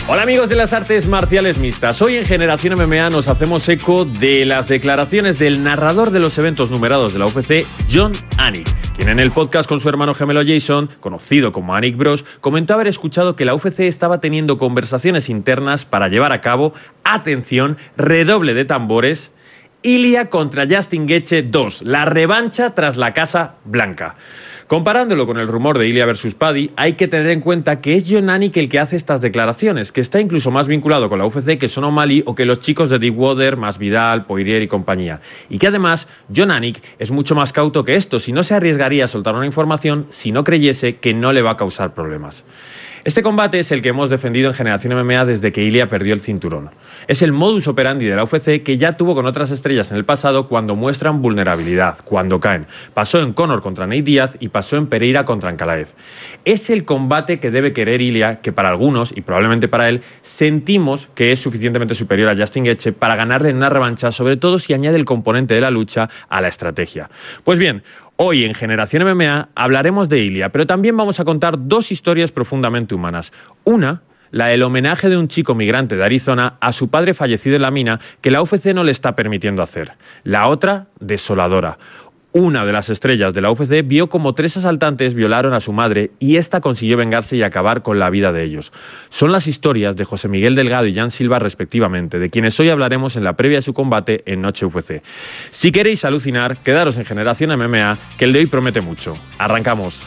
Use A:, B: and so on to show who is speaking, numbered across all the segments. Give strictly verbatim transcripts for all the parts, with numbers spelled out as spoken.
A: Hola amigos de las artes marciales mixtas. Hoy en Generación M M A nos hacemos eco de las declaraciones del narrador de los eventos numerados de la U F C, Jon Anik, quien en el podcast con su hermano gemelo Jason, conocido como Anik Bros, comentó haber escuchado que la U F C estaba teniendo conversaciones internas para llevar a cabo, atención, redoble de tambores, Ilia contra Justin Gaethje dos, la revancha tras la Casa Blanca. Comparándolo con el rumor de Ilia versus Paddy, hay que tener en cuenta que es Jon Anik el que hace estas declaraciones, que está incluso más vinculado con la U F C que Sean O'Malley o que los chicos de Deepwater, Masvidal, Poirier y compañía. Y que además, Jon Anik es mucho más cauto que esto, si no se arriesgaría a soltar una información si no creyese que no le va a causar problemas. Este combate es el que hemos defendido en Generación M M A desde que Ilia perdió el cinturón. Es el modus operandi de la U F C que ya tuvo con otras estrellas en el pasado cuando muestran vulnerabilidad, cuando caen. Pasó en Conor contra Nate Diaz y pasó en Pereira contra Ankalaev. Es el combate que debe querer Ilia, que para algunos, y probablemente para él, sentimos que es suficientemente superior a Justin Gaethje para ganarle en una revancha, sobre todo si añade el componente de la lucha a la estrategia. Pues bien, hoy en Generación M M A hablaremos de Ilia, pero también vamos a contar dos historias profundamente humanas. Una, la del homenaje de un chico migrante de Arizona a su padre fallecido en la mina, que la U F C no le está permitiendo hacer. La otra, desoladora. Una de las estrellas de la U F C vio como tres asaltantes violaron a su madre y esta consiguió vengarse y acabar con la vida de ellos. Son las historias de José Miguel Delgado y Jan Silva respectivamente, de quienes hoy hablaremos en la previa de su combate en Noche U F C. Si queréis alucinar, quedaros en Generación M M A, que el de hoy promete mucho. Arrancamos.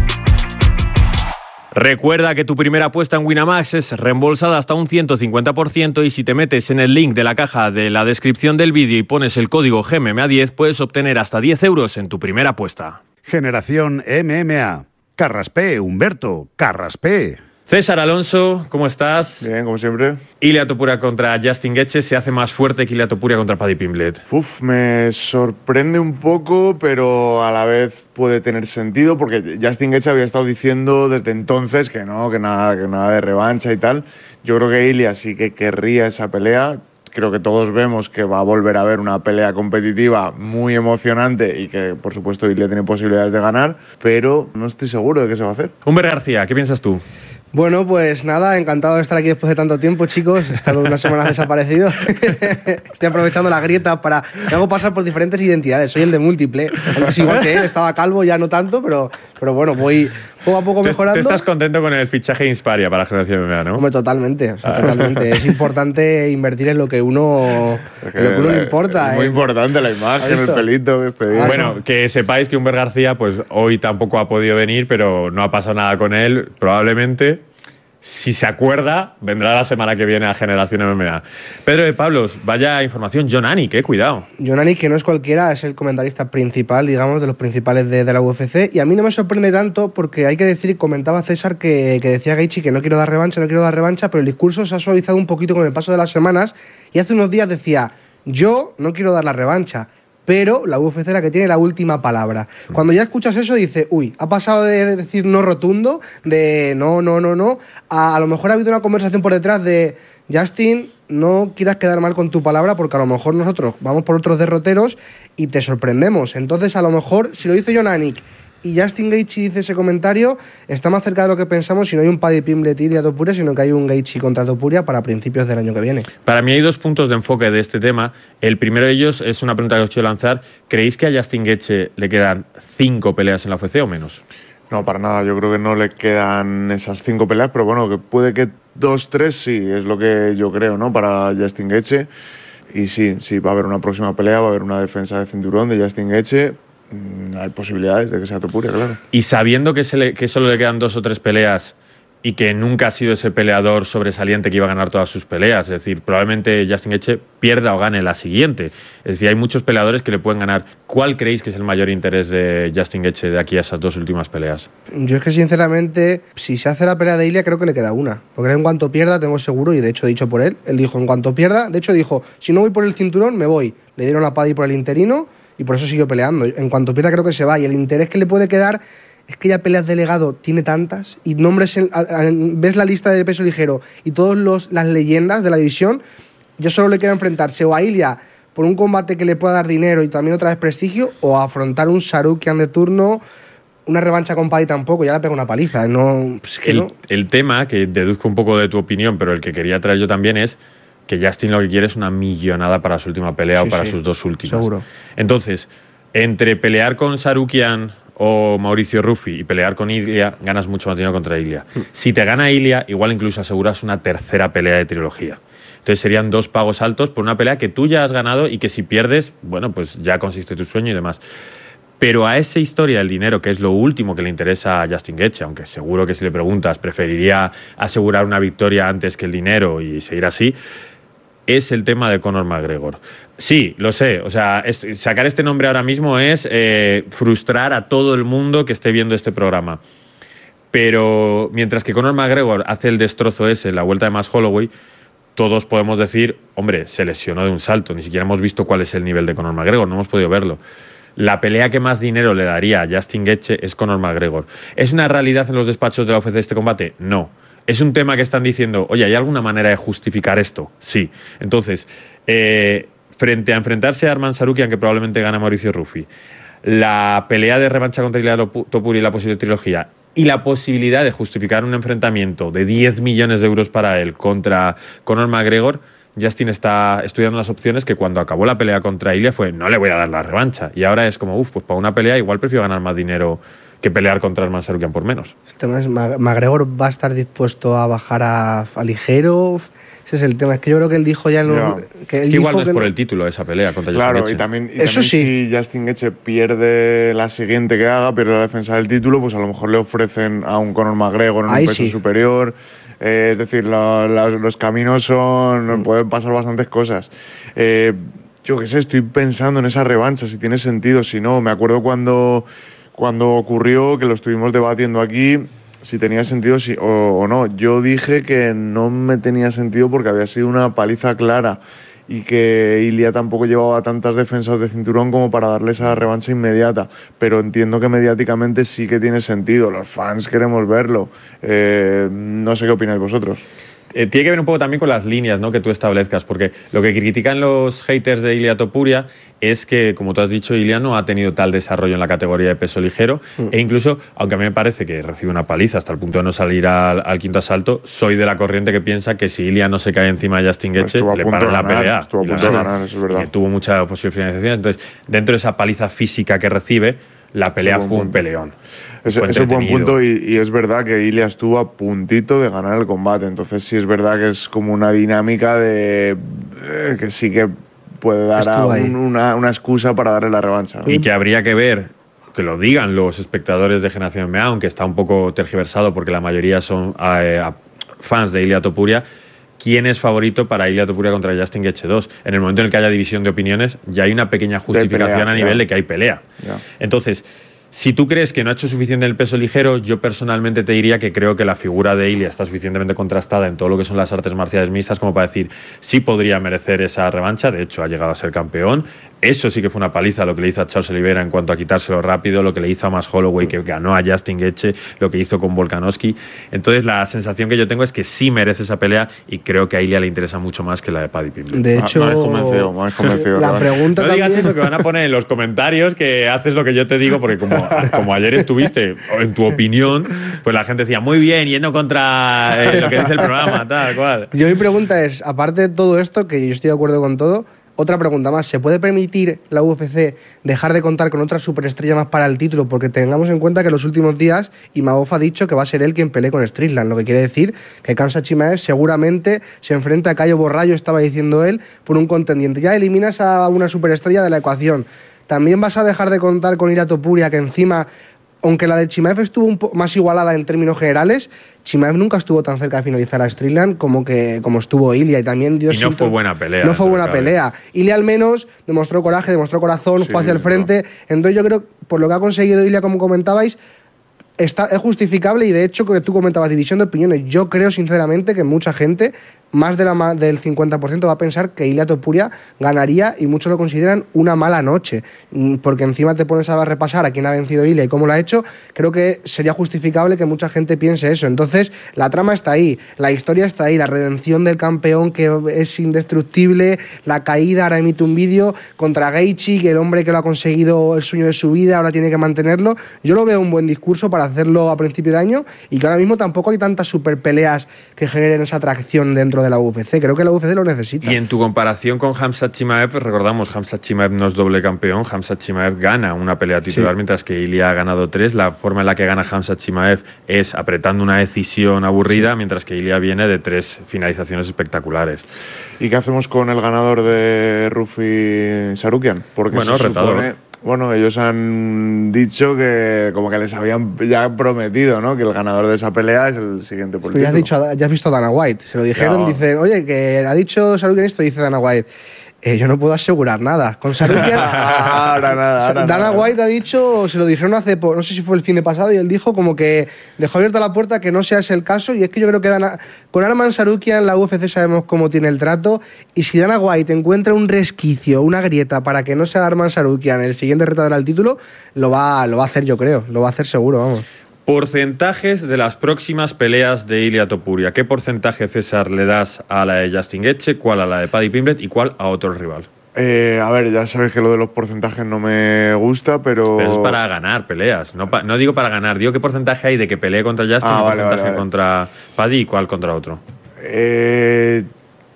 A: Recuerda que tu primera apuesta en Winamax es reembolsada hasta un ciento cincuenta por ciento y si te metes en el link de la caja de la descripción del vídeo y pones el código G M M A diez puedes obtener hasta diez euros en tu primera apuesta.
B: Generación M M A. Carraspé, Humberto, Carraspé.
A: César Alonso, ¿cómo estás?
C: Bien, como siempre.
A: Ilia Topuria contra Justin Gaethje se hace más fuerte que Ilia Topuria contra Paddy Pimblett.
C: Uf, me sorprende un poco, pero a la vez puede tener sentido, porque Justin Gaethje había estado diciendo desde entonces que no, que nada, que nada de revancha y tal. Yo creo que Ilia sí que querría esa pelea. Creo que todos vemos que va a volver a haber una pelea competitiva muy emocionante y que, por supuesto, Ilia tiene posibilidades de ganar, pero no estoy seguro de qué se va a hacer.
A: Humber García, ¿qué piensas tú?
D: Bueno, pues nada, encantado de estar aquí después de tanto tiempo, chicos. He estado unas semanas desaparecido. Estoy aprovechando la grieta para... Me hago pasar por diferentes identidades. Soy el de múltiple. Antes igual que él, estaba calvo, ya no tanto, pero, pero bueno, voy poco a poco mejorando.
A: ¿Tú estás contento con el fichaje Insparia para la Generación M M A, no?
D: Hombre, totalmente. O sea, totalmente. Es importante invertir en lo que uno,
C: Es que
D: en lo que uno le importa.
C: Es muy
D: ¿eh?
C: importante la imagen, el pelito que esté bien.
A: Bueno, que sepáis que Humber García pues hoy tampoco ha podido venir, pero no ha pasado nada con él, probablemente. Si se acuerda, vendrá la semana que viene a Generación M M A. Pedro de Pablos, vaya información. Jon Anik, eh, cuidado.
D: Jon Anik, que no es cualquiera, es el comentarista principal, digamos, de los principales de, de la U F C. Y a mí no me sorprende tanto porque hay que decir, comentaba César que, que decía Gaethje que no quiero dar revancha, no quiero dar revancha, pero el discurso se ha suavizado un poquito con el paso de las semanas. Y hace unos días decía, yo no quiero dar la revancha, pero la U F C es la que tiene la última palabra. Cuando ya escuchas eso, dices, uy, ha pasado de decir no rotundo, de no, no, no, no, a, a lo mejor ha habido una conversación por detrás de Justin, no quieras quedar mal con tu palabra porque a lo mejor nosotros vamos por otros derroteros y te sorprendemos. Entonces, a lo mejor, si lo dice Jon Anik y Justin Gaethje dice ese comentario, está más cerca de lo que pensamos si no hay un Paddy Pimblett y Ilia Topuria, sino que hay un Gaethje contra Topuria para principios del año que viene.
A: Para mí hay dos puntos de enfoque de este tema. El primero de ellos es una pregunta que os quiero lanzar. ¿Creéis que a Justin Gaethje le quedan cinco peleas en la U F C o menos?
C: No, para nada. Yo creo que no le quedan esas cinco peleas, pero bueno, que puede que dos, tres sí, es lo que yo creo, ¿no? Para Justin Gaethje. Y sí, sí, va a haber una próxima pelea, va a haber una defensa de cinturón de Justin Gaethje. Hay posibilidades de que sea Topuria, claro.
A: Y sabiendo que, se le, que solo le quedan dos o tres peleas y que nunca ha sido ese peleador sobresaliente que iba a ganar todas sus peleas, es decir, probablemente Justin Gaethje pierda o gane la siguiente. Es decir, hay muchos peleadores que le pueden ganar. ¿Cuál creéis que es el mayor interés de Justin Gaethje de aquí a esas dos últimas peleas?
D: Yo es que sinceramente, si se hace la pelea de Ilia, creo que le queda una. Porque en cuanto pierda, tengo seguro, y de hecho dicho por él, él dijo, en cuanto pierda, de hecho dijo, si no voy por el cinturón, me voy. Le dieron a Paddy por el interino y por eso siguió peleando. En cuanto pierda, creo que se va. Y el interés que le puede quedar es que ya peleas de legado tiene tantas y nombres en, en, ves la lista de peso ligero y todas las leyendas de la división, ya solo le queda enfrentarse o a Ilia por un combate que le pueda dar dinero y también otra vez prestigio, o a afrontar un Sarukian de turno una revancha con Paddy tampoco, ya le pega una paliza. No, pues que
A: el,
D: no.
A: el tema, que deduzco un poco de tu opinión, pero el que quería traer yo también es que Justin lo que quiere es una millonada para su última pelea
D: Sí,
A: o para
D: sí,
A: sus dos últimas.
D: seguro.
A: Entonces, entre pelear con Sarukian o Mauricio Ruffi y pelear con Ilia, ganas mucho más dinero contra Ilia. Mm. Si te gana Ilia, igual incluso aseguras una tercera pelea de trilogía. Entonces serían dos pagos altos por una pelea que tú ya has ganado y que si pierdes, bueno, pues ya consiste tu sueño y demás. Pero a esa historia del dinero, que es lo último que le interesa a Justin Gaethje, aunque seguro que si le preguntas preferiría asegurar una victoria antes que el dinero y seguir así, es el tema de Conor McGregor. Sí, lo sé. O sea, es, sacar este nombre ahora mismo es eh, frustrar a todo el mundo que esté viendo este programa. Pero mientras que Conor McGregor hace el destrozo ese en la vuelta de Max Holloway, todos podemos decir, hombre, se lesionó de un salto. Ni siquiera hemos visto cuál es el nivel de Conor McGregor, no hemos podido verlo. La pelea que más dinero le daría a Justin Gaethje es Conor McGregor. ¿Es una realidad en los despachos de la U F C este combate? No. ¿Es un tema que están diciendo, oye, ¿hay alguna manera de justificar esto? Sí. Entonces, eh, frente a enfrentarse a Arman Sarukian, que probablemente gana Mauricio Ruffi, la pelea de revancha contra Ilia Topuria y la posible trilogía, y la posibilidad de justificar un enfrentamiento de diez millones de euros para él contra Conor McGregor, Justin está estudiando las opciones que cuando acabó la pelea contra Ilia fue, no le voy a dar la revancha. Y ahora es como, uff, pues para una pelea igual prefiero ganar más dinero que pelear contra Arman Sarukian por menos.
D: El tema es, McGregor va a estar dispuesto a bajar a, a ligero. Ese es el tema. Es que yo creo que él dijo ya... En
A: no.
D: los, que él
A: es que igual no es
D: que
A: por
D: no...
A: el título esa pelea contra
C: claro,
A: Justin Gaethje.
C: Y también, y
D: Eso
C: también
D: sí.
C: si Justin Gaethje pierde la siguiente que haga, pierde la defensa del título, pues a lo mejor le ofrecen a un Conor McGregor en un
D: Ahí
C: peso
D: sí.
C: superior. Eh, es decir, lo, lo, los caminos son... Mm. Pueden pasar bastantes cosas. Eh, yo qué sé, estoy pensando en esa revancha, si tiene sentido, si no. Me acuerdo cuando... Cuando ocurrió, que lo estuvimos debatiendo aquí, si tenía sentido si, o, o no. Yo dije que no me tenía sentido porque había sido una paliza clara y que Ilia tampoco llevaba tantas defensas de cinturón como para darle esa revancha inmediata. Pero entiendo que mediáticamente sí que tiene sentido. Los fans queremos verlo. Eh, no sé qué opináis vosotros.
A: Eh, tiene que ver un poco también con las líneas, ¿no?, que tú establezcas, porque lo que critican los haters de Ilia Topuria es que, como tú has dicho, Ilia no ha tenido tal desarrollo en la categoría de peso ligero mm. e incluso, aunque a mí me parece que recibe una paliza hasta el punto de no salir al, al quinto asalto, soy de la corriente que piensa que si Ilia no se cae encima de Justin Gaethje, pues le paran la pelea.
C: Estuvo a punto de ganar, eso es verdad.
A: Que tuvo mucha posible finalización. Entonces, dentro de esa paliza física que recibe, la pelea fue un peleón.
C: Ese es un buen punto y, y es verdad que Ilia estuvo a puntito de ganar el combate. Entonces sí es verdad que es como una dinámica de eh, que sí que puede dar a un, una, una excusa para darle la revancha, ¿no?
A: Y que habría que ver, que lo digan los espectadores de Generación M M A, aunque está un poco tergiversado porque la mayoría son eh, fans de Ilia Topuria, quién es favorito para Ilia Topuria contra Justin Gaethje dos. En el momento en el que haya división de opiniones, ya hay una pequeña justificación pelea, a nivel ya. de que hay pelea. Ya. Entonces, si tú crees que no ha hecho suficiente en el peso ligero, yo personalmente te diría que creo que la figura de Ilia está suficientemente contrastada en todo lo que son las artes marciales mixtas como para decir sí podría merecer esa revancha. De hecho, ha llegado a ser campeón. Eso sí que fue una paliza lo que le hizo a Charles Oliveira en cuanto a quitárselo rápido, lo que le hizo a Max Holloway, que ganó a Justin Gaethje, lo que hizo con Volkanovski. Entonces, la sensación que yo tengo es que sí merece esa pelea y creo que a Ilia le interesa mucho más que la de Paddy Pimblett.
D: De hecho,
C: me has convencido, me has convencido.
D: La pregunta
A: no
D: también...
A: digas eso, que van a poner en los comentarios que haces lo que yo te digo, porque como, como ayer estuviste en tu opinión, pues la gente decía, muy bien, yendo contra eh, lo que dice el programa, tal cual.
D: Yo mi pregunta es, aparte de todo esto, que yo estoy de acuerdo con todo, otra pregunta más, ¿se puede permitir la U F C dejar de contar con otra superestrella más para el título? Porque tengamos en cuenta que en los últimos días Imavov ha dicho que va a ser él quien pelee con Strickland, lo que quiere decir que Khamzat Chimaev seguramente se enfrenta a Caio Borrallo, estaba diciendo él, por un contendiente. Ya eliminas a una superestrella de la ecuación. También vas a dejar de contar con Ilia Topuria, que encima, aunque la de Chimaev estuvo un poco más igualada en términos generales, Chimaev nunca estuvo tan cerca de finalizar a Strickland como que como estuvo Ilia, y también dio
A: y no fue buena pelea.
D: No fue buena pelea. Ilia al menos demostró coraje, demostró corazón, sí, fue hacia el frente. No. Entonces yo creo, por lo que ha conseguido Ilia, como comentabais, está, es justificable, y de hecho, que tú comentabas división de opiniones, yo creo sinceramente que mucha gente más de la, del cincuenta por ciento va a pensar que Ilia Topuria ganaría y muchos lo consideran una mala noche, porque encima te pones a repasar a quién ha vencido Ilia y cómo lo ha hecho. Creo que sería justificable que mucha gente piense eso. Entonces la trama está ahí, la historia está ahí, la redención del campeón que es indestructible, la caída, ahora emite un vídeo contra Gaethje, que el hombre que lo ha conseguido el sueño de su vida ahora tiene que mantenerlo. Yo lo veo un buen discurso para hacerlo a principio de año, y que ahora mismo tampoco hay tantas super peleas que generen esa atracción dentro de la U F C. Creo que la U F C lo necesita.
A: Y en tu comparación con Khamzat Chimaev, recordamos, Khamzat Chimaev no es doble campeón, Khamzat Chimaev gana una pelea titular, sí, mientras que Ilia ha ganado tres. La forma en la que gana Khamzat Chimaev es apretando una decisión aburrida, sí, mientras que Ilia viene de tres finalizaciones espectaculares.
C: ¿Y qué hacemos con el ganador de Rufi Sarukian? Porque
A: bueno,
C: se
A: retador.
C: Supone, bueno, ellos han dicho que como que les habían ya prometido, ¿no?, que el ganador de esa pelea es el siguiente por el
D: ya has,
C: título.
D: dicho, ya has visto a Dana White, se lo dijeron,
C: Ya.
D: dicen, oye, que ha dicho Sarukian esto, dice Dana White. Eh, yo no puedo asegurar nada. Con Sarukian,
C: ahora nada, ahora
D: Dana
C: nada.
D: White ha dicho, se lo dijeron hace, no sé si fue el fin de pasado, y él dijo como que dejó abierta la puerta que no sea ese el caso. Y es que yo creo que Dana, con Arman Sarukian la U F C sabemos cómo tiene el trato, y si Dana White encuentra un resquicio, una grieta para que no sea Arman Sarukian el siguiente retador al título, lo va, lo va a hacer, yo creo, lo va a hacer seguro, vamos.
A: Porcentajes de las próximas peleas de Ilia Topuria. ¿Qué porcentaje, César, le das a la de Justin Gaethje, cuál a la de Paddy Pimblett y cuál a otro rival?
C: Eh, a ver, ya sabes que lo de los porcentajes no me gusta, pero...
A: Pero es para ganar peleas, no, pa- no digo para ganar, digo qué porcentaje hay de que pelee contra Justin,
C: Ah,
A: qué
C: vale,
A: porcentaje
C: vale, vale.
A: contra Paddy y cuál contra otro.
C: Eh,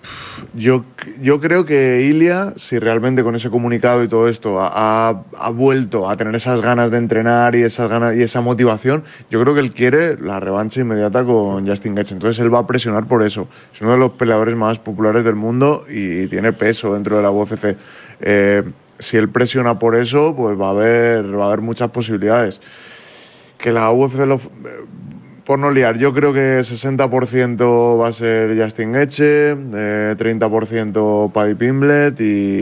C: yo, yo creo que Ilia, si realmente con ese comunicado y todo esto ha, ha, ha vuelto a tener esas ganas de entrenar y esas ganas y esa motivación, yo creo que él quiere la revancha inmediata con Justin Gaethje. Entonces él va a presionar por eso. Es uno de los peleadores más populares del mundo y tiene peso dentro de la U F C. Eh, si él presiona por eso, pues va a haber, va a haber muchas posibilidades. Que la U F C lo... Por no liar, yo creo que sesenta por ciento va a ser Justin Gaethje, eh, treinta por ciento Paddy Pimblett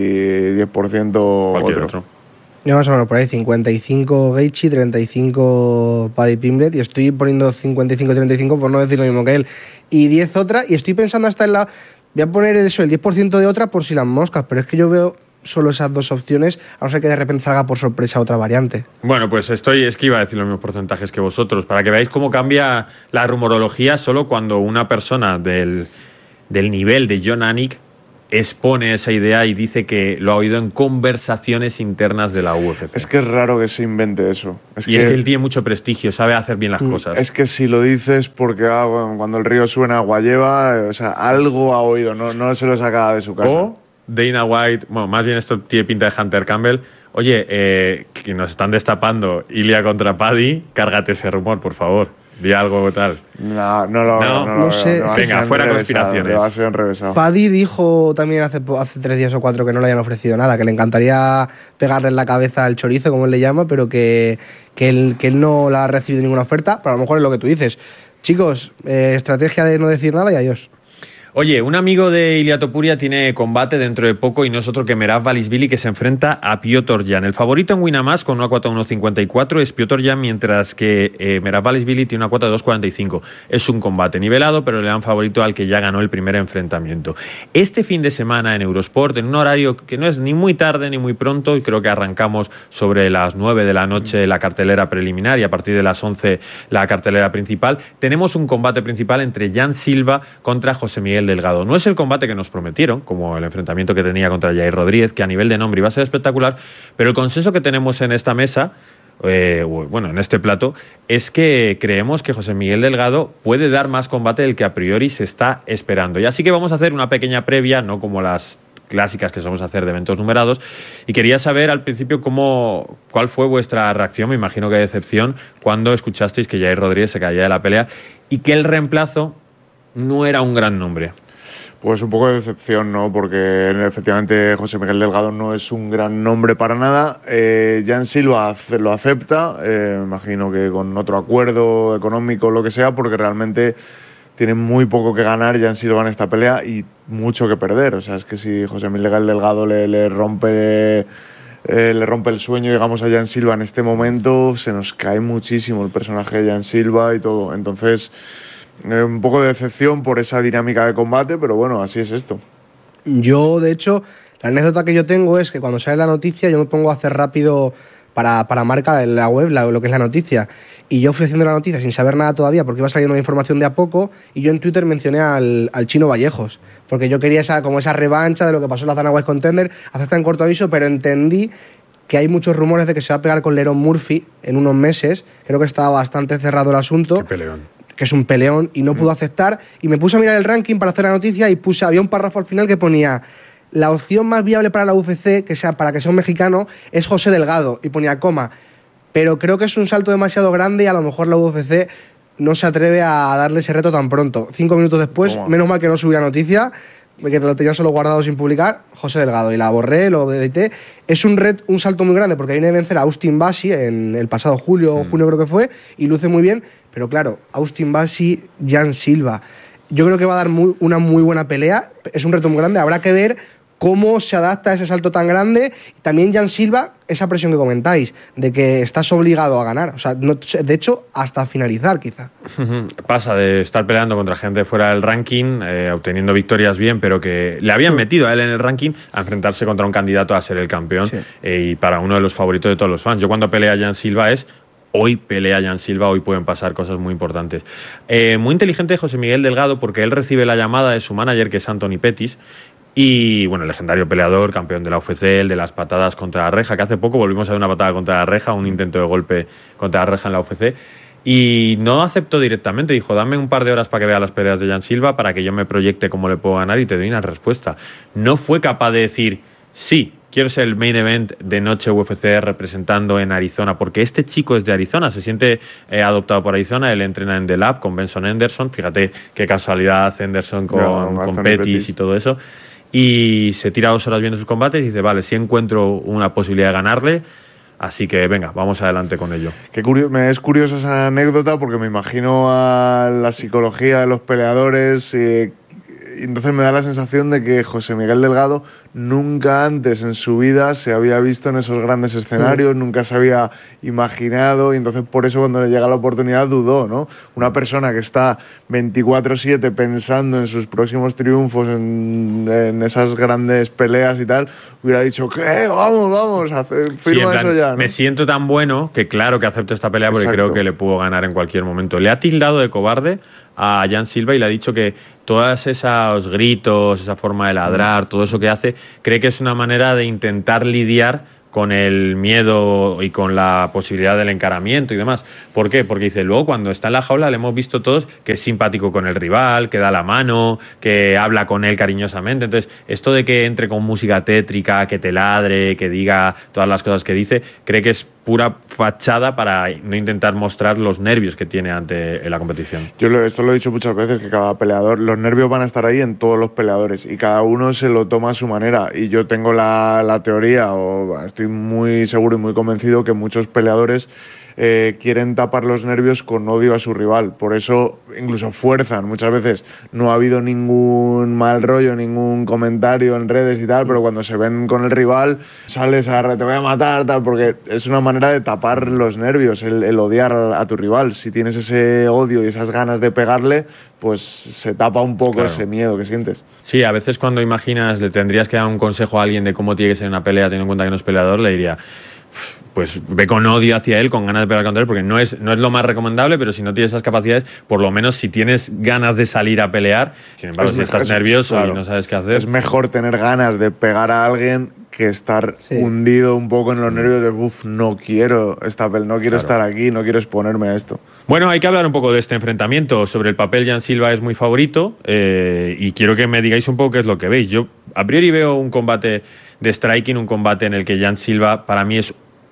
C: y diez por ciento
A: Cualquier
C: otro.
A: otro.
D: Yo más o menos por ahí, cincuenta y cinco Gaethje, treinta y cinco Paddy Pimblett, y estoy poniendo cincuenta y cinco treinta y cinco por no decir lo mismo que él, y diez otra, y estoy pensando hasta en la... Voy a poner eso, el diez por ciento de otra por si las moscas, pero es que yo veo solo esas dos opciones, a no ser que de repente salga por sorpresa otra variante.
A: Bueno, pues estoy, es que iba a decir los mismos porcentajes que vosotros, para que veáis cómo cambia la rumorología solo cuando una persona del, del nivel de Jon Anik expone esa idea y dice que lo ha oído en conversaciones internas de la U F C.
C: Es que es raro que se invente eso. Es
A: y
C: que,
A: es que él tiene mucho prestigio, sabe hacer bien las cosas.
C: Es que si lo dices porque ah, bueno, cuando el río suena agua lleva, o sea, algo ha oído, no, no se lo saca de su casa.
A: O Dana White, bueno, más bien esto tiene pinta de Hunter Campbell. Oye, eh, que nos están destapando Ilia contra Paddy, cárgate ese rumor, por favor. Di algo tal.
C: No, no lo
A: No,
C: no,
D: no
C: lo
D: sé.
C: veo, no,
A: Venga,
C: va a ser
A: fuera
C: enrevesado,
A: conspiraciones.
C: le va a ser enrevesado.
D: Paddy dijo también hace, po- hace tres días o cuatro que no le hayan ofrecido nada, que le encantaría pegarle en la cabeza al chorizo, como él le llama, pero que, que, él, que él no la ha recibido ninguna oferta, pero a lo mejor es lo que tú dices. Chicos, eh, estrategia de no decir nada y adiós.
A: Oye, un amigo de Ilia Topuria tiene combate dentro de poco y no es otro que Merab Dvalishvili, que se enfrenta a Piotr Jan. El favorito en Winamax con una cuota uno cincuenta y cuatro es Piotr Jan, mientras que eh, Merab Dvalishvili tiene una cuota de dos cuarenta y cinco. Es un combate nivelado, pero le dan favorito al que ya ganó el primer enfrentamiento. Este fin de semana en Eurosport, en un horario que no es ni muy tarde ni muy pronto, y creo que arrancamos sobre las nueve de la noche la cartelera preliminar y a partir de las once la cartelera principal, tenemos un combate principal entre Jan Silva contra José Miguel Delgado. No es el combate que nos prometieron, como el enfrentamiento que tenía contra Jair Rodríguez, que a nivel de nombre iba a ser espectacular, pero el consenso que tenemos en esta mesa, eh, bueno, en este plato, es que creemos que José Miguel Delgado puede dar más combate del que a priori se está esperando. Y así que vamos a hacer una pequeña previa, no como las clásicas que solemos hacer de eventos numerados, y quería saber al principio cómo, cuál fue vuestra reacción, me imagino que de decepción, cuando escuchasteis que Jair Rodríguez se caía de la pelea y que el reemplazo no era un gran nombre.
C: Pues un poco de decepción, ¿no? Porque efectivamente José Miguel Delgado no es un gran nombre para nada. Eh, Jan Silva lo acepta, eh, me imagino que con otro acuerdo económico o lo que sea, porque realmente tiene muy poco que ganar Jan Silva en esta pelea y mucho que perder. O sea, es que si José Miguel Delgado le, le rompe... Eh, le rompe el sueño, digamos, a Jan Silva en este momento, se nos cae muchísimo el personaje de Jan Silva y todo. Entonces, Eh, un poco de decepción por esa dinámica de combate, pero bueno, así es esto.
D: Yo, de hecho, la anécdota que yo tengo es que cuando sale la noticia yo me pongo a hacer rápido para, para marcar en la web la, lo que es la noticia. Y yo fui haciendo la noticia sin saber nada todavía porque iba saliendo la información de a poco, y yo en Twitter mencioné al, al Chino Vallejos, porque yo quería esa, como esa revancha de lo que pasó en la Dana White Contender, hace hasta en corto aviso, pero entendí que hay muchos rumores de que se va a pegar con Lerón Murphy en unos meses. Creo que estaba bastante cerrado el asunto.
A: Qué peleón.
D: Que es un peleón, y no mm. pudo aceptar, y me puse a mirar el ranking para hacer la noticia y puse, había un párrafo al final que ponía: la opción más viable para la U F C, que sea para que sea un mexicano, es José Delgado, y ponía coma, pero creo que es un salto demasiado grande y a lo mejor la U F C no se atreve a darle ese reto tan pronto. Cinco minutos después, ¿Cómo? menos mal que no subí la noticia, que te lo tenía solo guardado sin publicar, José Delgado, y la borré, lo edité. Es un red, un salto muy grande, porque viene de vencer a Austin Bassi en el pasado julio o mm. junio creo que fue, y luce muy bien, pero claro, Austin Bassi, Jan Silva, yo creo que va a dar muy, una muy buena pelea. Es un reto muy grande, habrá que ver cómo se adapta a ese salto tan grande. Y también Jan Silva, esa presión que comentáis, de que estás obligado a ganar, o sea, no, de hecho, hasta finalizar quizá.
A: Pasa de estar peleando contra gente fuera del ranking, eh, obteniendo victorias bien, pero que le habían sí. metido a él en el ranking, a enfrentarse contra un candidato a ser el campeón, sí. eh, y para uno de los favoritos de todos los fans. Yo cuando pelea Jan Silva es: hoy pelea Jan Silva, hoy pueden pasar cosas muy importantes. Eh, muy inteligente José Miguel Delgado, porque él recibe la llamada de su manager, que es Anthony Pettis, y bueno, el legendario peleador, campeón de la U F C, el de las patadas contra la reja, que hace poco volvimos a ver una patada contra la reja, un intento de golpe contra la reja en la U F C, y no aceptó directamente, dijo: dame un par de horas para que vea las peleas de Jan Silva, para que yo me proyecte cómo le puedo ganar y te doy una respuesta. No fue capaz de decir: sí, quiero ser el main event de noche U F C representando en Arizona, porque este chico es de Arizona, se siente eh, adoptado por Arizona. Él entrena en The Lab con Benson Henderson, fíjate qué casualidad Henderson con, no, con Pettis y todo eso, y se tira dos horas viendo sus combates y dice: vale, sí encuentro una posibilidad de ganarle, así que venga, vamos adelante con ello.
C: Qué curioso, me es curiosa esa anécdota, porque me imagino a la psicología de los peleadores, y entonces me da la sensación de que José Miguel Delgado nunca antes en su vida se había visto en esos grandes escenarios, sí. nunca se había imaginado, y entonces por eso cuando le llega la oportunidad dudó, ¿no? Una persona que está veinticuatro siete pensando en sus próximos triunfos, en, en esas grandes peleas y tal, hubiera dicho: ¿qué? Vamos, vamos, hace, firma sí, en plan, eso ya, ¿no?
A: Me siento tan bueno que claro que acepto esta pelea, porque Exacto. creo que le puedo ganar en cualquier momento. Le ha tildado de cobarde a Jan Silva y le ha dicho que todos esos gritos, esa forma de ladrar, todo eso que hace, cree que es una manera de intentar lidiar con el miedo y con la posibilidad del encaramiento y demás. ¿Por qué? Porque dice, luego cuando está en la jaula le hemos visto todos que es simpático con el rival, que da la mano, que habla con él cariñosamente. Entonces, esto de que entre con música tétrica, que te ladre, que diga todas las cosas que dice, cree que es pura fachada para no intentar mostrar los nervios que tiene ante la competición.
C: Yo lo, esto lo he dicho muchas veces, que cada peleador, los nervios van a estar ahí en todos los peleadores y cada uno se lo toma a su manera. Y yo tengo la, la teoría, o estoy muy seguro y muy convencido que muchos peleadores Eh, quieren tapar los nervios con odio a su rival, por eso incluso fuerzan. Muchas veces no ha habido ningún mal rollo, ningún comentario en redes y tal, pero cuando se ven con el rival sales a te voy a matar, tal, porque es una manera de tapar los nervios, el, el odiar a, a tu rival. Si tienes ese odio y esas ganas de pegarle, pues se tapa un poco claro. ese miedo que sientes.
A: Sí, a veces cuando imaginas, le tendrías que dar un consejo a alguien de cómo tiene que ser una pelea, teniendo en cuenta que no es peleador, le diría: pues ve con odio hacia él, con ganas de pegar contra él, porque no es, no es lo más recomendable, pero si no tienes esas capacidades, por lo menos si tienes ganas de salir a pelear, sin embargo, es si estás es, nervioso claro, y no sabes qué hacer.
C: Es mejor tener ganas de pegar a alguien que estar sí. hundido un poco en los nervios de uff, no quiero esta pel- no quiero claro. estar aquí, no quiero exponerme a esto.
A: Bueno, hay que hablar un poco de este enfrentamiento. Sobre el papel, Jan Silva es muy favorito, eh, y quiero que me digáis un poco qué es lo que veis. Yo a priori veo un combate de striking, un combate en el que Jan Silva para mí es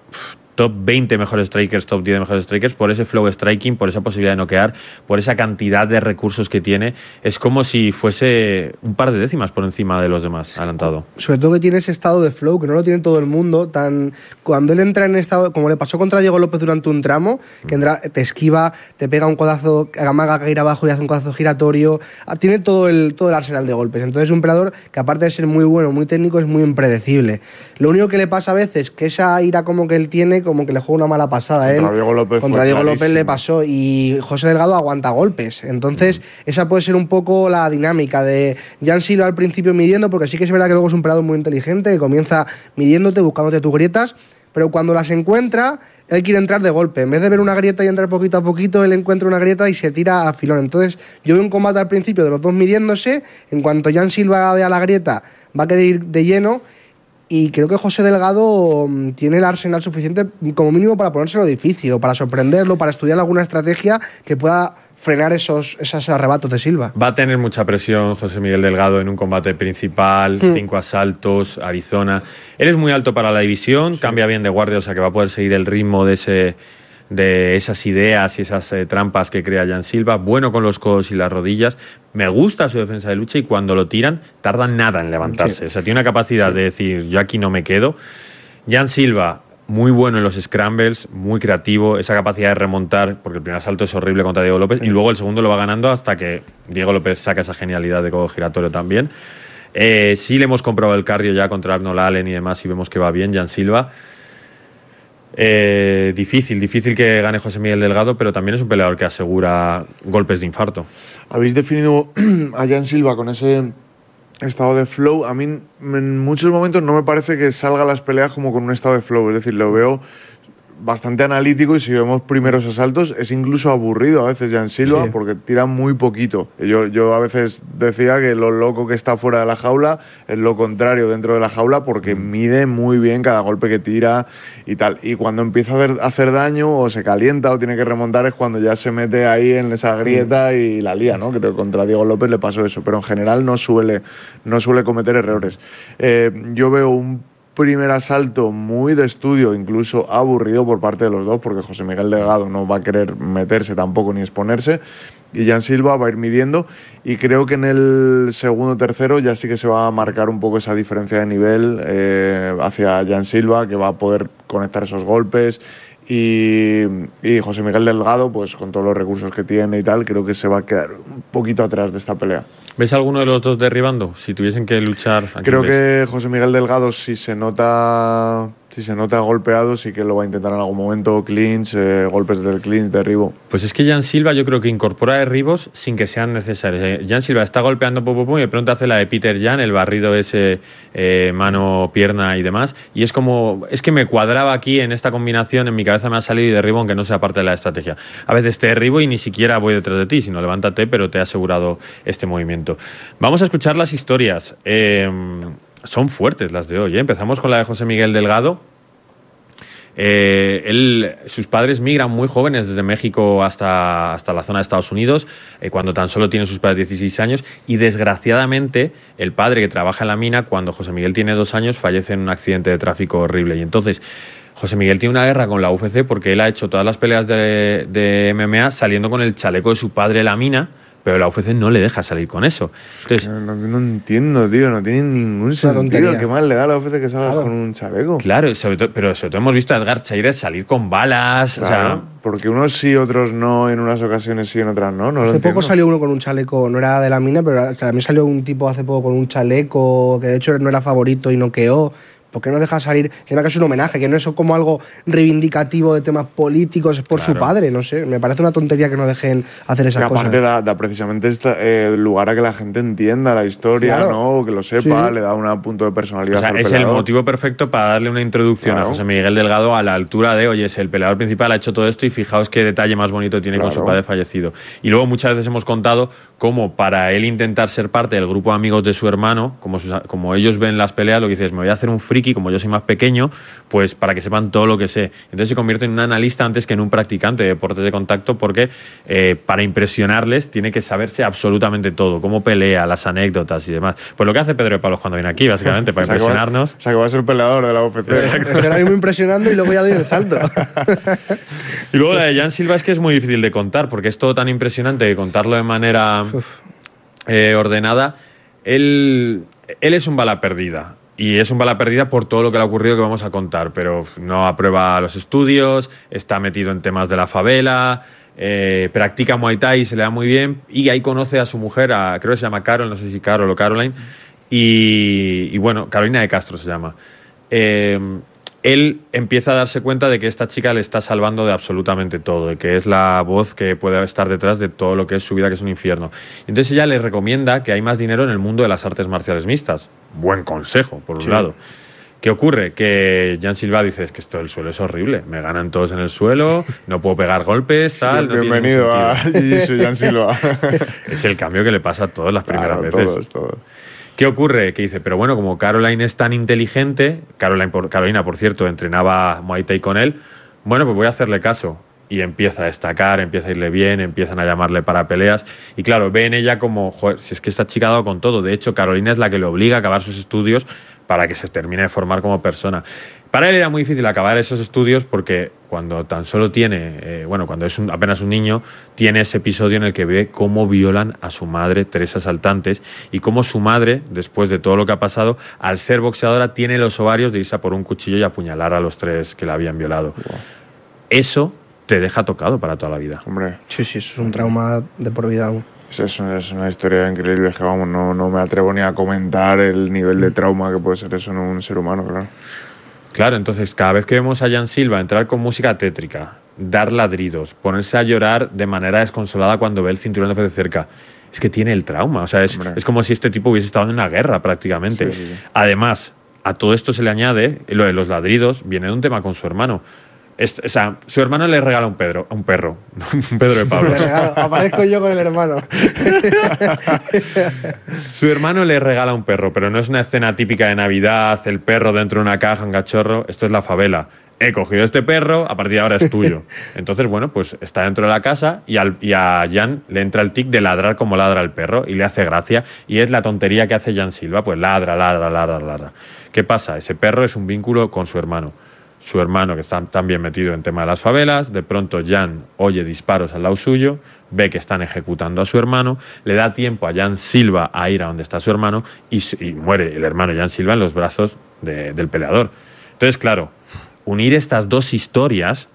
A: top veinte mejores strikers, top diez mejores strikers, por ese flow striking, por esa posibilidad de noquear, por esa cantidad de recursos que tiene. Es como si fuese un par de décimas por encima de los demás, adelantado.
D: Sobre todo que tiene ese estado de flow que no lo tiene todo el mundo. Tan Cuando él entra en estado, como le pasó contra Diego López durante un tramo, que entra, te esquiva, te pega un codazo, amaga caer abajo y hace un codazo giratorio, tiene todo el, todo el arsenal de golpes. Entonces es un peleador que, aparte de ser muy bueno, muy técnico, es muy impredecible. Lo único que le pasa a veces, que esa ira como que él tiene, como que le juega una mala pasada a él.
C: Contra Diego López,
D: Contra Diego López le pasó y José Delgado aguanta golpes. Entonces, mm. esa puede ser un poco la dinámica de Jan Silva al principio midiendo, porque sí que es verdad que luego es un peleador muy inteligente, que comienza midiéndote, buscándote tus grietas, pero cuando las encuentra, él quiere entrar de golpe. En vez de ver una grieta y entrar poquito a poquito, él encuentra una grieta y se tira a filón. Entonces, yo veo un combate al principio de los dos midiéndose. En cuanto Jan Silva vea la grieta, va a querer ir de lleno. Y creo que José Delgado tiene el arsenal suficiente, como mínimo, para ponérselo difícil, o para sorprenderlo, para estudiar alguna estrategia que pueda frenar esos, esos arrebatos de Silva.
A: Va a tener mucha presión José Miguel Delgado en un combate principal, mm. cinco asaltos, Arizona. Él es muy alto para la división, sí. cambia bien de guardia, o sea que va a poder seguir el ritmo de ese de esas ideas y esas eh, trampas que crea Jan Silva. Bueno con los codos y las rodillas. Me gusta su defensa de lucha y cuando lo tiran, tarda nada en levantarse. Sí. O sea, tiene una capacidad sí. de decir, yo aquí no me quedo. Jan Silva, muy bueno en los scrambles, muy creativo, esa capacidad de remontar, porque el primer asalto es horrible contra Diego López, sí. y luego el segundo lo va ganando hasta que Diego López saca esa genialidad de codo giratorio también. Eh, sí le hemos comprobado el cardio ya contra Arnold Allen y demás y vemos que va bien Jan Silva. Eh, difícil, difícil que gane José Miguel Delgado, pero también es un peleador que asegura golpes de infarto.
C: Habéis definido a Jan Silva con ese estado de flow. A mí en muchos momentos no me parece que salga a las peleas como con un estado de flow, es decir, lo veo bastante analítico y si vemos primeros asaltos es incluso aburrido a veces Jan Silva sí. porque tira muy poquito. Yo, yo a veces decía que lo loco que está fuera de la jaula es lo contrario dentro de la jaula porque mide muy bien cada golpe que tira y tal. Y cuando empieza a, ver, a hacer daño o se calienta o tiene que remontar es cuando ya se mete ahí en esa grieta y la lía, ¿no? Creo que contra Diego López le pasó eso, pero en general no suele, no suele cometer errores. Eh, yo veo un primer asalto muy de estudio, incluso aburrido por parte de los dos, porque José Miguel Delgado no va a querer meterse tampoco ni exponerse, y Jan Silva va a ir midiendo, y creo que en el segundo o tercero ya sí que se va a marcar un poco esa diferencia de nivel eh, hacia Jan Silva, que va a poder conectar esos golpes, y, y José Miguel Delgado, pues con todos los recursos que tiene y tal, creo que se va a quedar un poquito atrás de esta pelea.
A: ¿Ves a alguno de los dos derribando? Si tuviesen que luchar...
C: Creo que José Miguel Delgado, si se nota si se nota golpeado, sí que lo va a intentar en algún momento, clinch, eh, golpes del clinch, derribo.
A: Pues es que Jan Silva yo creo que incorpora derribos sin que sean necesarios. Jan Silva está golpeando pum, pum, pum, y de pronto hace la de Peter Yan, el barrido ese eh, mano, pierna y demás, y es como, es que me cuadraba aquí en esta combinación, en mi cabeza me ha salido y derribo aunque no sea parte de la estrategia. A veces te derribo y ni siquiera voy detrás de ti, sino levántate, pero te he asegurado este movimiento. Vamos a escuchar las historias. Eh, son fuertes las de hoy, ¿eh? Empezamos con la de José Miguel Delgado. Eh, él, sus padres migran muy jóvenes desde México hasta, hasta la zona de Estados Unidos, eh, cuando tan solo tienen sus padres dieciséis años, y desgraciadamente el padre que trabaja en la mina, cuando José Miguel tiene dos años, fallece en un accidente de tráfico horrible. Y entonces José Miguel tiene una guerra con la U F C porque él ha hecho todas las peleas de, de M M A saliendo con el chaleco de su padre en la mina, pero la U F C no le deja salir con eso. Entonces,
C: no, no, no entiendo, tío, no tiene ningún sentido. ¿Qué más le da a la U F C que salgas claro. con un chaleco?
A: Claro, sobre todo, pero sobre todo hemos visto a Edgar Chairez salir con balas. Claro, o sea,
C: porque unos sí, otros no, en unas ocasiones sí, en otras no. no
D: hace
C: lo
D: poco
C: entiendo.
D: Salió uno con un chaleco, no era de la mina, pero o sea, a mí salió un tipo hace poco con un chaleco que de hecho no era favorito y noqueó. ¿Por qué no deja salir? Encima que es un homenaje, que no es como algo reivindicativo de temas políticos, es por claro. su padre, no sé. Me parece una tontería que no dejen hacer esas
C: que
D: cosas.
C: Aparte da, da precisamente esta, eh, lugar a que la gente entienda la historia, claro. ¿no? Que lo sepa, sí. le da un punto de personalidad.
A: O sea,
C: al
A: es
C: peleador.
A: El motivo perfecto para darle una introducción claro. a José Miguel Delgado a la altura de, oye, es el peleador principal, ha hecho todo esto y fijaos qué detalle más bonito tiene claro. con su padre fallecido. Y luego muchas veces hemos contado cómo para él intentar ser parte del grupo de amigos de su hermano, como, sus, como ellos ven las peleas, lo que dices, me voy a hacer un friki, como yo soy más pequeño, pues para que sepan todo lo que sé. Entonces se convierte en un analista antes que en un practicante de deportes de contacto, porque eh, para impresionarles tiene que saberse absolutamente todo, cómo pelea, las anécdotas y demás. Pues lo que hace Pedro de Palos cuando viene aquí, básicamente, para o sea, impresionarnos.
C: Que va, o sea, que va a ser peleador de la U F C.
D: Estoy ahora mismo impresionando y luego ya doy el salto.
A: Y luego la de Jan Silva es que es muy difícil de contar, porque es todo tan impresionante que contarlo de manera eh, ordenada. Él, él es un bala perdida. Y es un bala perdida por todo lo que le ha ocurrido que vamos a contar, pero no aprueba los estudios, está metido en temas de la favela, eh, practica Muay Thai, se le da muy bien, y ahí conoce a su mujer, a, creo que se llama Carol, no sé si Carol o Caroline, y, y bueno, Carolina de Castro se llama. Eh, él empieza a darse cuenta de que esta chica le está salvando de absolutamente todo, de que es la voz que puede estar detrás de todo lo que es su vida, que es un infierno. Entonces ella le recomienda que hay más dinero en el mundo de las artes marciales mixtas. Buen consejo, por un sí. lado. ¿Qué ocurre? Que Jan Silva dice, es que esto del suelo es horrible, me ganan todos en el suelo, no puedo pegar golpes, tal...
C: Sí, bienvenido
A: no
C: a Jiu-Jitsu Jan Silva.
A: Es el cambio que le pasa a todos las primeras
C: claro,
A: veces.
C: Todos, todos.
A: ¿Qué ocurre? Que dice, pero bueno, como Caroline es tan inteligente, Caroline, por, Carolina, por cierto, entrenaba Muay Thai con él, bueno, pues voy a hacerle caso. Y empieza a destacar, empieza a irle bien, empiezan a llamarle para peleas. Y claro, ve en ella como, joder, si es que esta chica ha dado con todo. De hecho, Carolina es la que le obliga a acabar sus estudios para que se termine de formar como persona. Para él era muy difícil acabar esos estudios porque cuando tan solo tiene, eh, bueno, cuando es un, apenas un niño, tiene ese episodio en el que ve cómo violan a su madre, Teresa Saltantes, y cómo su madre, después de todo lo que ha pasado, al ser boxeadora, tiene los ovarios de irse a por un cuchillo y apuñalar a los tres que la habían violado. Wow. Eso te deja tocado para toda la vida.
C: Hombre.
D: Sí, sí, eso es un trauma de por vida aún.
C: Es una, es una historia increíble, que vamos, no, no me atrevo ni a comentar el nivel de trauma que puede ser eso en un ser humano, claro.
A: Claro, entonces cada vez que vemos a Jan Silva entrar con música tétrica, dar ladridos, ponerse a llorar de manera desconsolada cuando ve el cinturón de cerca, es que tiene el trauma. O sea, es, es como si este tipo hubiese estado en una guerra prácticamente. Sí, sí, sí. Además, a todo esto se le añade, lo de los ladridos, viene de un tema con su hermano. Es, o sea, su hermano le regala un, Pedro, un perro, un Pedro de Pablo.
D: Aparezco yo con el hermano.
A: Su hermano le regala un perro, pero no es una escena típica de Navidad, el perro dentro de una caja, un cachorro. Esto es la favela. He cogido este perro, a partir de ahora es tuyo. Entonces, bueno, pues está dentro de la casa y, al, y a Jan le entra el tic de ladrar como ladra el perro y le hace gracia. Y es la tontería que hace Jan Silva, pues ladra, ladra, ladra, ladra. ¿Qué pasa? Ese perro es un vínculo con su hermano. Su hermano, que está también metido en tema de las favelas, de pronto Jan oye disparos al lado suyo, ve que están ejecutando a su hermano, le da tiempo a Jan Silva a ir a donde está su hermano y, y muere el hermano Jan Silva en los brazos de, del peleador. Entonces, claro, unir estas dos historias,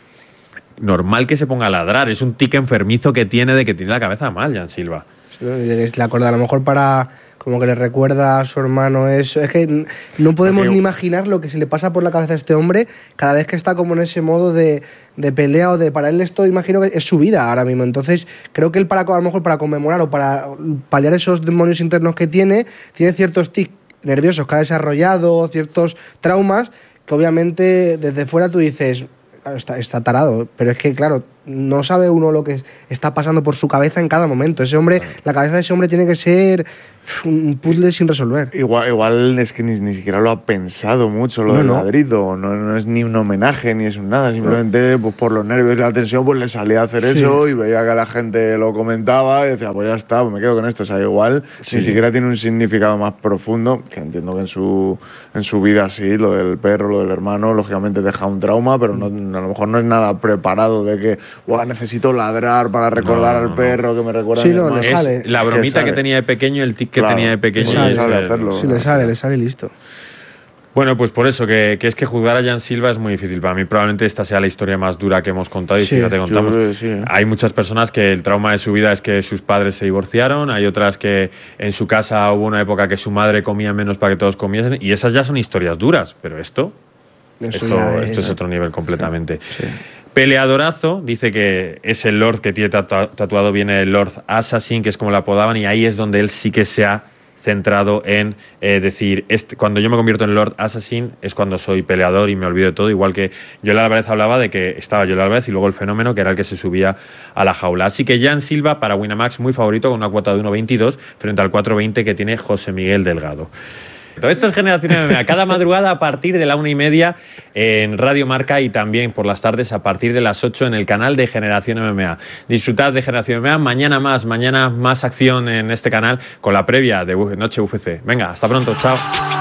A: normal que se ponga a ladrar, es un tic enfermizo que tiene de que tiene la cabeza mal Jan Silva.
D: Sí, le acuerda, a lo mejor para... como que le recuerda a su hermano eso. Es que no podemos okay. ni imaginar lo que se le pasa por la cabeza a este hombre cada vez que está como en ese modo de, de pelea o de... Para él esto imagino que es su vida ahora mismo. Entonces creo que él para, a lo mejor para conmemorar o para paliar esos demonios internos que tiene, tiene ciertos tics nerviosos que ha desarrollado, ciertos traumas que obviamente desde fuera tú dices... Está, está tarado, pero es que claro, no sabe uno lo que está pasando por su cabeza en cada momento. Ese hombre, claro. La cabeza de ese hombre tiene que ser un puzzle sin resolver.
C: Igual, igual es que ni, ni siquiera lo ha pensado mucho lo no, del no. ladrido, no, no es ni un homenaje ni es un nada, simplemente no. pues por los nervios y la tensión pues le salía a hacer sí. eso y veía que la gente lo comentaba y decía pues ya está, pues me quedo con esto. O sea, igual sí. ni siquiera tiene un significado más profundo, que entiendo que en su, en su vida sí, lo del perro, lo del hermano, lógicamente deja un trauma, pero no, a lo mejor no es nada preparado de que wow, necesito ladrar para recordar no, no, al perro no. que me recuerda
D: sí,
C: a mi
D: no,
C: hermano.
D: le sale.
A: La bromita que, que tenía de pequeño, el tic que claro, tenía de pequeño.
C: Le sale hacerlo.
D: Sí, le sale, le sale listo.
A: Bueno, pues por eso, que, que es que juzgar a Jan Silva es muy difícil. Para mí probablemente esta sea la historia más dura que hemos contado y
D: sí,
A: fíjate, contamos.
C: Sí, sí.
A: Hay muchas personas que el trauma de su vida es que sus padres se divorciaron, hay otras que en su casa hubo una época que su madre comía menos para que todos comiesen, y esas ya son historias duras, pero esto, esto, es, esto es otro nivel completamente.
D: Sí.
A: Peleadorazo, dice que es el Lord que tiene tatu- tatuado, viene el Lord Assassin, que es como lo apodaban, y ahí es donde él sí que se ha centrado en eh, decir, este, cuando yo me convierto en Lord Assassin es cuando soy peleador y me olvido de todo, igual que Joel Álvarez hablaba de que estaba Joel Álvarez y luego el Fenómeno, que era el que se subía a la jaula. Así que Jan Silva para Winamax muy favorito con una cuota de uno veintidós frente al cuatro veinte que tiene José Miguel Delgado. Todo esto es Generación M M A, cada madrugada a partir de la una y media en Radio Marca y también por las tardes a partir de las ocho en el canal de Generación M M A. Disfrutad de Generación M M A, mañana más, mañana más acción en este canal con la previa de Noche U F C. Venga, hasta pronto, chao.